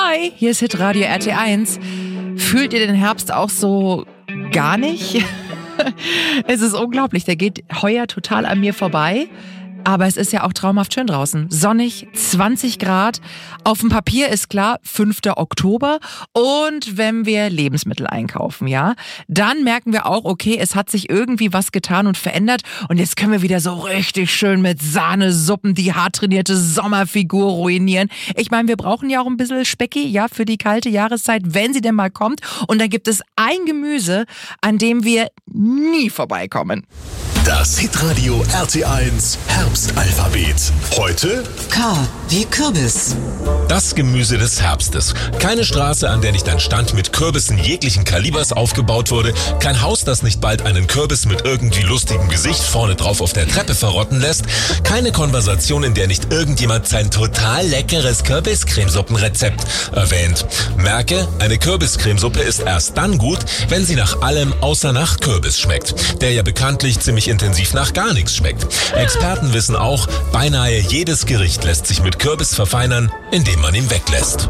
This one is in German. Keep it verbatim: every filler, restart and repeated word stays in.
Hi, hier ist Hitradio R T eins. Fühlt ihr den Herbst auch so gar nicht? Es ist unglaublich, der geht heuer total an mir vorbei. Aber es ist ja auch traumhaft schön draußen. Sonnig, zwanzig Grad. Auf dem Papier ist klar, fünfter Oktober. Und wenn wir Lebensmittel einkaufen, ja, dann merken wir auch, okay, es hat sich irgendwie was getan und verändert. Und jetzt können wir wieder so richtig schön mit Sahnesuppen die hart trainierte Sommerfigur ruinieren. Ich meine, wir brauchen ja auch ein bisschen Specki, ja, für die kalte Jahreszeit, wenn sie denn mal kommt. Und dann gibt es ein Gemüse, an dem wir nie vorbeikommen. Das Hitradio R T eins Herbstalphabet. Heute K wie Kürbis. Das Gemüse des Herbstes. Keine Straße, an der nicht ein Stand mit Kürbissen jeglichen Kalibers aufgebaut wurde. Kein Haus, das nicht bald einen Kürbis mit irgendwie lustigem Gesicht vorne drauf auf der Treppe verrotten lässt. Keine Konversation, in der nicht irgendjemand sein total leckeres Kürbiscremesuppenrezept erwähnt. Merke, eine Kürbiscremesuppe ist erst dann gut, wenn sie nach allem außer nach Kürbis schmeckt. Der ja bekanntlich ziemlich intensiv nach gar nichts schmeckt. Experten wissen auch, beinahe jedes Gericht lässt sich mit Kürbis verfeinern, indem man ihn weglässt.